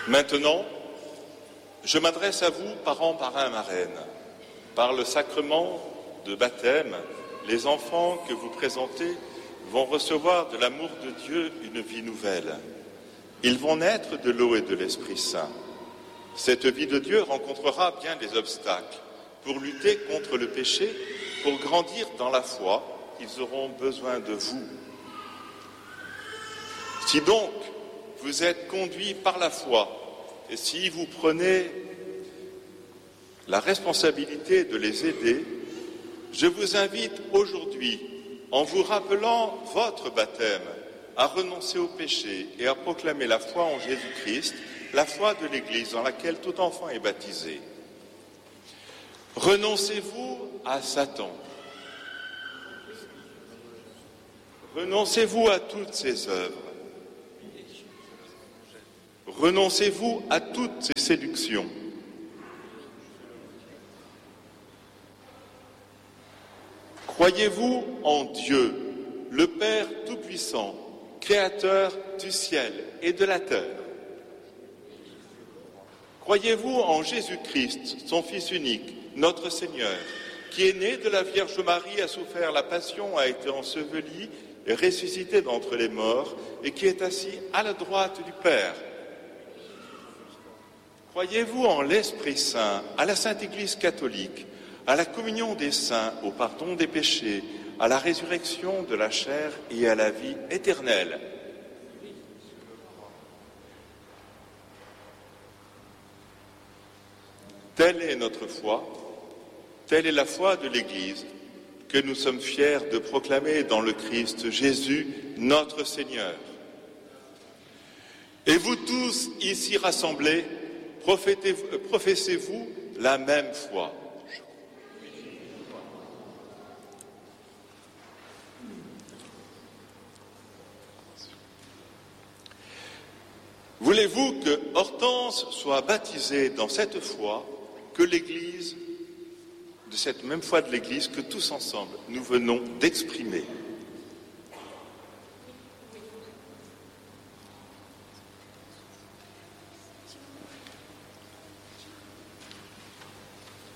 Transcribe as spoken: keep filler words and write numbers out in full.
Maintenant, je m'adresse à vous, parents, parrains, marraines. Par le sacrement de baptême, les enfants que vous présentez vont recevoir de l'amour de Dieu une vie nouvelle. Ils vont naître de l'eau et de l'Esprit Saint. Cette vie de Dieu rencontrera bien des obstacles. Pour lutter contre le péché, pour grandir dans la foi, ils auront besoin de vous. Si donc vous êtes conduits par la foi, et si vous prenez la responsabilité de les aider, je vous invite aujourd'hui, en vous rappelant votre baptême, à renoncer au péché et à proclamer la foi en Jésus-Christ, la foi de l'Église dans laquelle tout enfant est baptisé. Renoncez-vous à Satan. Renoncez-vous à toutes ses œuvres. Renoncez-vous à toutes ses séductions. Croyez-vous en Dieu, le Père Tout-Puissant, Créateur du ciel et de la terre? Croyez-vous en Jésus-Christ, son Fils unique, notre Seigneur, qui est né de la Vierge Marie, a souffert la passion, a été enseveli et ressuscité d'entre les morts, et qui est assis à la droite du Père? Croyez-vous en l'Esprit Saint, à la Sainte Église catholique, à la communion des saints, au pardon des péchés, à la résurrection de la chair et à la vie éternelle? Telle est notre foi, telle est la foi de l'Église que nous sommes fiers de proclamer dans le Christ Jésus, notre Seigneur. Et vous tous ici rassemblés, professez-vous la même foi. Voulez-vous que Hortense soit baptisée dans cette foi que l'Église, de cette même foi de l'Église que tous ensemble nous venons d'exprimer?